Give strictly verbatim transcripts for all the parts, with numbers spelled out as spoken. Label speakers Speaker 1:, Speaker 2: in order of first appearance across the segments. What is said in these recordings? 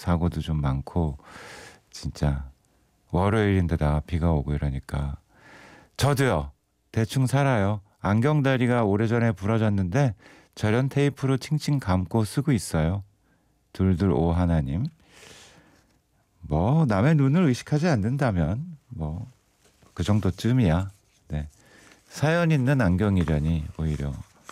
Speaker 1: 사고도 좀 많고 진짜 월요일인데다 비가 오고 이러니까 저도요 대충 살아요. 안경다리가 오래전에 부러졌는데 절연 테이프로 칭칭 감고 쓰고 있어요. 둘둘오 하나님. 뭐 남의 눈을 의식하지 않는다면 뭐 그 정도쯤이야. 네. 사연 있는 안경이려니 오히려.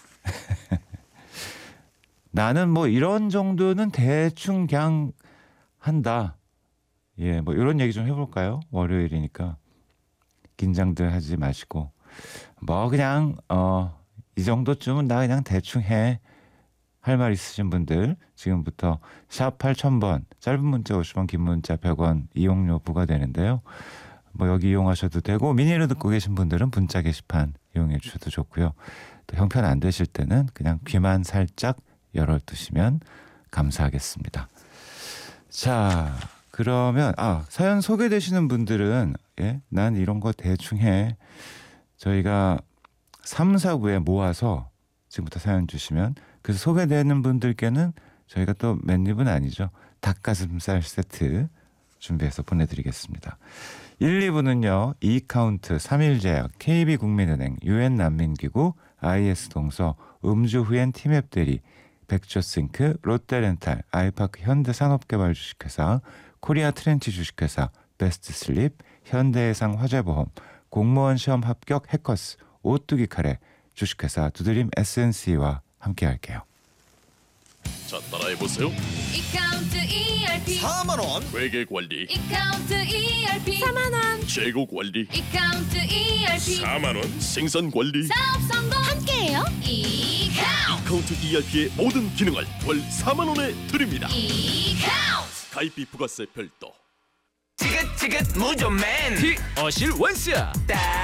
Speaker 1: 나는 뭐 이런 정도는 대충 그냥 한다. 예, 뭐 이런 얘기 좀 해볼까요? 월요일이니까 긴장들 하지 마시고 뭐 그냥 어, 이 정도쯤은 나 그냥 대충 해. 할 말 있으신 분들 지금부터 샵 팔천 번 짧은 문자 오십 원 긴 문자 백 원 이용료 부과되는데요. 뭐 여기 이용하셔도 되고 미니로 듣고 계신 분들은 문자 게시판 이용해 주셔도 좋고요. 또 형편 안 되실 때는 그냥 귀만 살짝 열어두시면 감사하겠습니다. 자 그러면 아 사연 소개되시는 분들은 예, 난 이런 거 대충 해. 저희가 삼, 사부에 모아서 지금부터 사연 주시면 그래서 소개되는 분들께는 저희가 또 맨입은 아니죠. 닭가슴살 세트 준비해서 보내드리겠습니다. 일, 이 부는요. 이카운트, 삼일제약, 케이비국민은행, 유엔난민기구, 아이에스동서, 음주후엔 티맵대리, 백조싱크, 롯데렌탈, 아이파크 현대산업개발 주식회사, 코리아 트렌치 주식회사, 베스트슬립, 현대해상 화재보험, 공무원 시험 합격 해커스, 오뚜기 카레, 주식회사 두드림 에스엔씨와 함께 할게요.
Speaker 2: 자 따라해보세요.
Speaker 3: 이카운트 이알피
Speaker 2: 사만 원 회계관리,
Speaker 3: 이카운트 이알피 사만 원
Speaker 2: 재고관리,
Speaker 3: 이카운트 이알피
Speaker 2: 사만 원 생산관리.
Speaker 3: 사업 성공 함께해요. 이카운트
Speaker 2: 이카운트 이알피의 모든 기능을 월 사만 원에 드립니다.
Speaker 3: 이카운트
Speaker 2: 가입비 부가세 별도.
Speaker 4: 지긋지긋 무좀맨
Speaker 5: 티 어실 원스